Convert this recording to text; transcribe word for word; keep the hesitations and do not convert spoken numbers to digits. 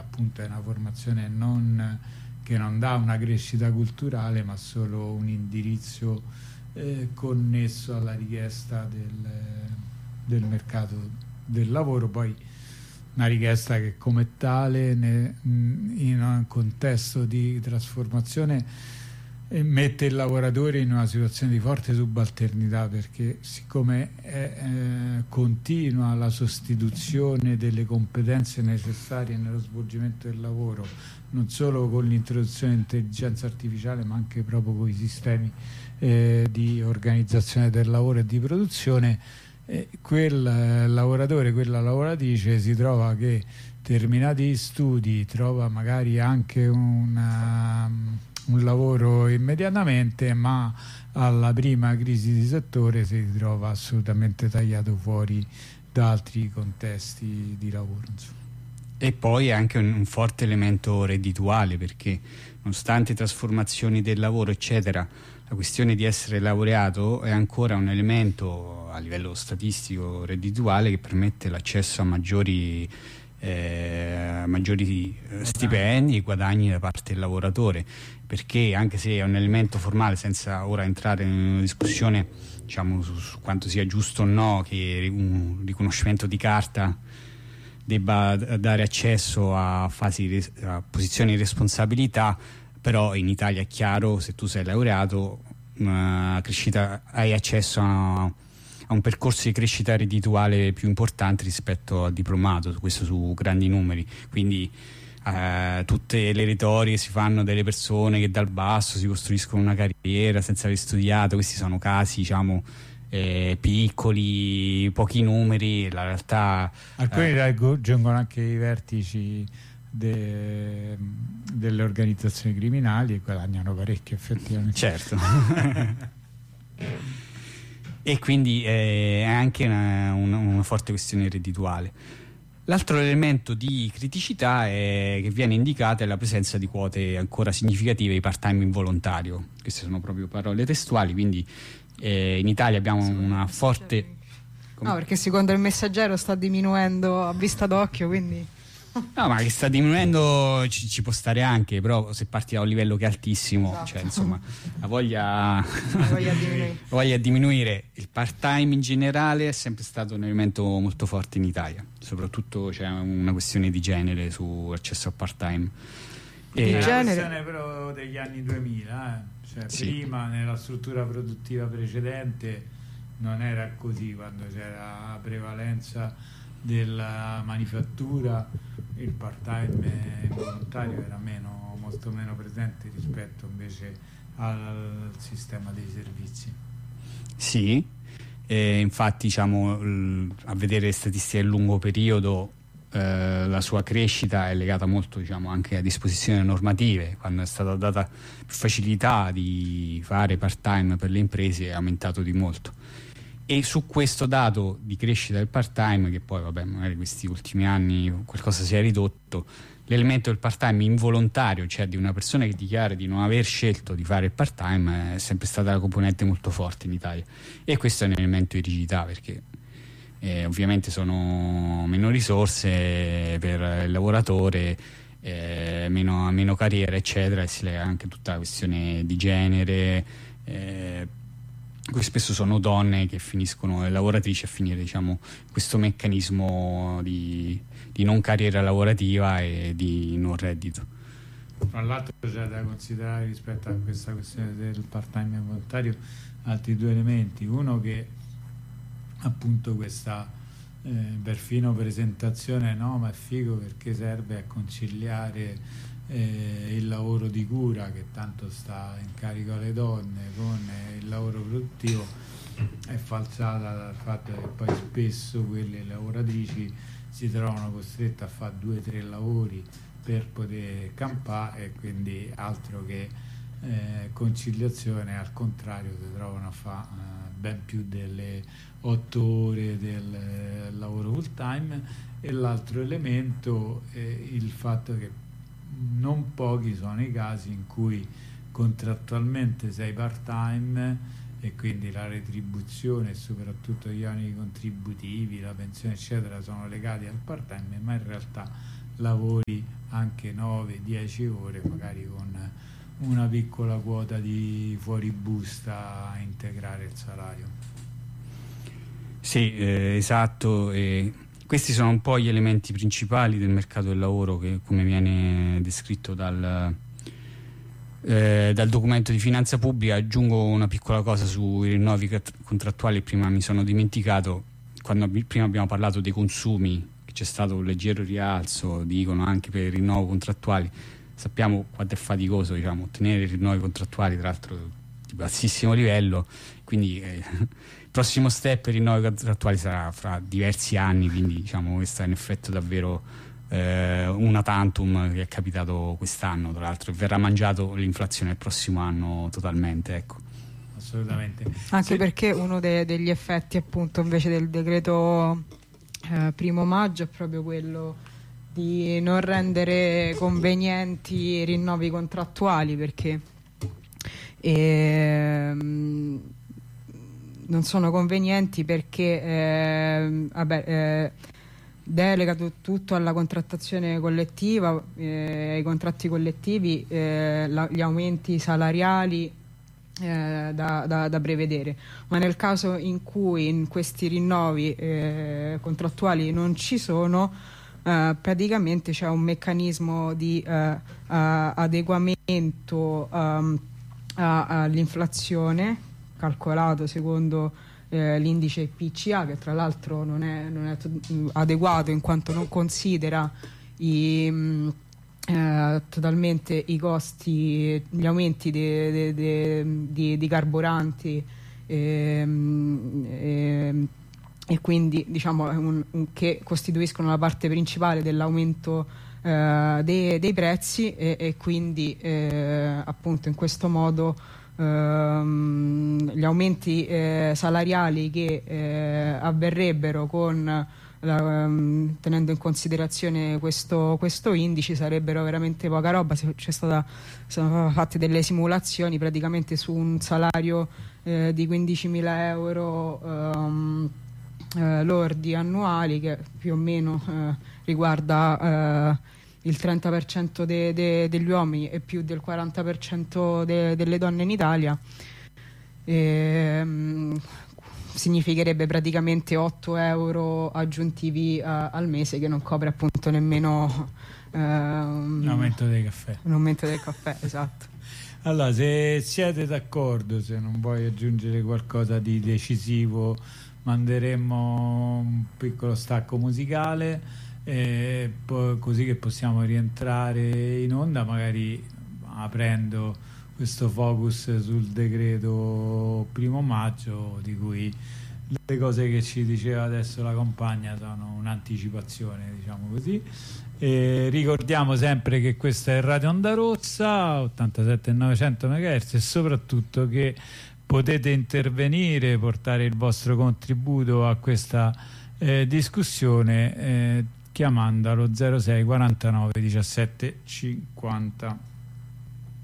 appunto è una formazione non, che non dà una crescita culturale, ma solo un indirizzo eh, connesso alla richiesta del, del mercato del lavoro. Poi una richiesta che come tale ne, in un contesto di trasformazione mette il lavoratore in una situazione di forte subalternità, perché siccome è, eh, continua la sostituzione delle competenze necessarie nello svolgimento del lavoro, non solo con l'introduzione dell'intelligenza artificiale ma anche proprio con i sistemi eh, di organizzazione del lavoro e di produzione, eh, quel eh, lavoratore, quella lavoratrice si trova che terminati gli studi trova magari anche una, un lavoro immediatamente, ma alla prima crisi di settore si trova assolutamente tagliato fuori da altri contesti di lavoro, insomma. E poi anche un, un forte elemento reddituale, perché nonostante trasformazioni del lavoro eccetera, la questione di essere laureato è ancora un elemento a livello statistico reddituale che permette l'accesso a maggiori Eh, maggiori stipendi e guadagni da parte del lavoratore, perché anche se è un elemento formale, senza ora entrare in una discussione diciamo su, su quanto sia giusto o no che un riconoscimento di carta debba dare accesso a fasi a posizioni di responsabilità, però in Italia è chiaro, se tu sei laureato una crescita, hai accesso a a un percorso di crescita reddituale più importante rispetto al diplomato, questo su grandi numeri. Quindi eh, tutte le retoriche si fanno delle persone che dal basso si costruiscono una carriera senza aver studiato, questi sono casi diciamo eh, piccoli, pochi numeri, la realtà alcuni eh, raggiungono anche i vertici de, delle organizzazioni criminali e guadagnano parecchio effettivamente. Certo. E quindi eh, è anche una, una, una forte questione reddituale. L'altro elemento di criticità è, che viene indicata è la presenza di quote ancora significative di part-time involontario. Queste sono proprio parole testuali, quindi eh, in Italia abbiamo una forte... No, perché secondo il Messaggero sta diminuendo a vista d'occhio, quindi... No, ma che sta diminuendo ci, ci può stare anche, però se parti da un livello che è altissimo, esatto. Cioè insomma la voglia, la voglia, diminuire. la voglia diminuire. Il part-time in generale è sempre stato un elemento molto forte in Italia, soprattutto c'è una questione di genere su accesso al part-time. È una questione però degli anni duemila, eh? Cioè, sì. Prima nella struttura produttiva precedente non era così, quando c'era prevalenza della manifattura il part-time volontario era meno, molto meno presente rispetto invece al sistema dei servizi. Sì, eh, infatti diciamo a vedere le statistiche a lungo periodo eh, la sua crescita è legata molto diciamo anche a disposizioni normative. Quando è stata data più facilità di fare part-time per le imprese è aumentato di molto. E su questo dato di crescita del part-time, che poi vabbè magari questi ultimi anni qualcosa si è ridotto, l'elemento del part-time involontario, cioè di una persona che dichiara di non aver scelto di fare il part-time, è sempre stata la componente molto forte in Italia, e questo è un elemento di rigidità, perché eh, ovviamente sono meno risorse per il lavoratore, eh, meno, meno carriera eccetera, e si lega anche tutta la questione di genere, eh, spesso sono donne che finiscono, le lavoratrici, a finire diciamo questo meccanismo di, di non carriera lavorativa e di non reddito. Tra l'altro c'è da considerare rispetto a questa questione del part-time volontario altri due elementi. Uno, che appunto questa eh, perfino presentazione, no ma è figo perché serve a conciliare Eh, il lavoro di cura che tanto sta in carico alle donne con eh, il lavoro produttivo, è falsata dal fatto che poi spesso quelle lavoratrici si trovano costrette a fare due o tre lavori per poter campare, e quindi altro che eh, conciliazione, al contrario si trovano a fare eh, ben più delle otto ore del eh, lavoro full time. E l'altro elemento è il fatto che non pochi sono i casi in cui contrattualmente sei part-time e quindi la retribuzione e soprattutto gli oneri contributivi, la pensione eccetera sono legati al part-time, ma in realtà lavori anche nove dieci ore, magari con una piccola quota di fuoribusta a integrare il salario. Sì, eh, esatto. E questi sono un po' gli elementi principali del mercato del lavoro che, come viene descritto dal, eh, dal documento di finanza pubblica. Aggiungo una piccola cosa sui rinnovi contrattuali. Prima mi sono dimenticato, quando prima abbiamo parlato dei consumi, che c'è stato un leggero rialzo, dicono anche per i rinnovi contrattuali. Sappiamo quanto è faticoso, diciamo, ottenere rinnovi contrattuali, tra l'altro di bassissimo livello, quindi eh, il prossimo step per i rinnovi contrattuali sarà fra diversi anni, quindi diciamo questo è un effetto davvero eh, una tantum che è capitato quest'anno, tra l'altro, e verrà mangiato l'inflazione il prossimo anno totalmente, ecco. Assolutamente. Anche sì. Perché uno de- degli effetti appunto invece del decreto eh, primo maggio è proprio quello di non rendere convenienti i rinnovi contrattuali, perché ehm, non sono convenienti perché ehm, vabbè, eh, delega tu- tutto alla contrattazione collettiva, eh, ai contratti collettivi, eh, la- gli aumenti salariali eh, da, da, da prevedere, ma nel caso in cui in questi rinnovi eh, contrattuali non ci sono, Uh, praticamente c'è un meccanismo di uh, uh, adeguamento um, a, all'inflazione calcolato secondo uh, l'indice P C A, che tra l'altro non è, non è to- adeguato in quanto non considera i, um, uh, totalmente i costi, gli aumenti de, de, de, di, di carburanti e, e, e quindi diciamo un, un, che costituiscono la parte principale dell'aumento eh, dei, dei prezzi e, e quindi eh, appunto in questo modo ehm, gli aumenti eh, salariali che eh, avverrebbero con la, um, tenendo in considerazione questo, questo indice sarebbero veramente poca roba. C'è stata, sono fatte delle simulazioni praticamente su un salario eh, di quindicimila euro um, Eh, lordi annuali, che più o meno eh, riguarda eh, il trenta per cento de, de, degli uomini e più del quaranta per cento de, delle donne in Italia, e, mh, significherebbe praticamente otto euro aggiuntivi uh, al mese, che non copre appunto nemmeno uh, un aumento dei caffè. Un aumento del caffè, esatto. Allora, se siete d'accordo, se non vuoi aggiungere qualcosa di decisivo, manderemo un piccolo stacco musicale, eh, poi, così che possiamo rientrare in onda, magari aprendo questo focus sul decreto primo maggio, di cui le cose che ci diceva adesso la compagna sono un'anticipazione, diciamo così. E ricordiamo sempre che questa è Radio Onda Rossa, ottantasette e novecento megahertz, e soprattutto che potete intervenire, portare il vostro contributo a questa eh, discussione eh, chiamando allo zero sei quarantanove diciassette cinquanta.